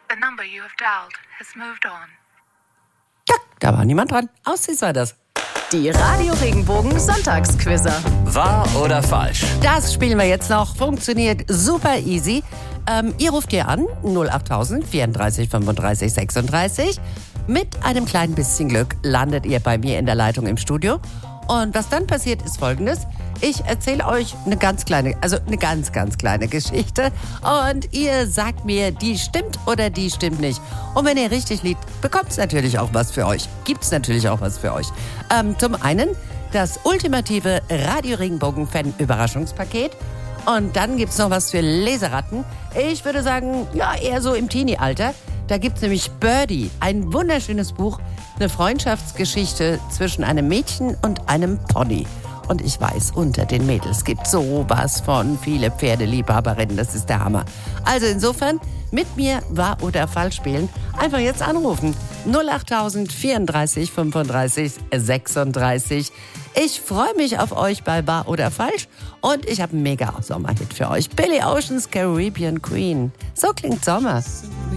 The number you have dialed has moved on. Ja, da war niemand dran. Aussies war das. Die Radio Regenbogen Sonntagsquizzer. Wahr oder falsch? Das spielen wir jetzt noch. Funktioniert super easy. Ihr ruft hier an, 08000 34 35 36. Mit einem kleinen bisschen Glück landet ihr bei mir in der Leitung im Studio. Und was dann passiert, ist Folgendes. Ich erzähle euch eine ganz kleine Geschichte. Und ihr sagt mir, die stimmt oder die stimmt nicht. Und wenn ihr richtig liegt, bekommt es natürlich auch was für euch. Gibt es natürlich auch was für euch. Zum einen das ultimative Radio Regenbogen-Fan-Überraschungspaket. Und dann gibt es noch was für Leseratten. Ich würde sagen, ja, eher so im Teenie-Alter. Da gibt es nämlich Birdie, ein wunderschönes Buch, eine Freundschaftsgeschichte zwischen einem Mädchen und einem Pony. Und ich weiß, unter den Mädels gibt sowas von viele Pferdeliebhaberinnen, das ist der Hammer. Also insofern, mit mir wahr oder falsch spielen, einfach jetzt anrufen. 08000 34 35 36. Ich freue mich auf euch bei wahr oder falsch und ich habe einen mega Sommerhit für euch. Billy Oceans Caribbean Queen. So klingt Sommer.